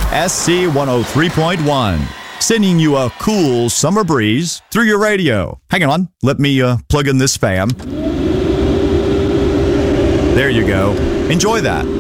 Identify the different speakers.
Speaker 1: SC 103.1. Sending you a cool summer breeze through your radio. Hang on, let me plug in this fan. There you go. Enjoy that.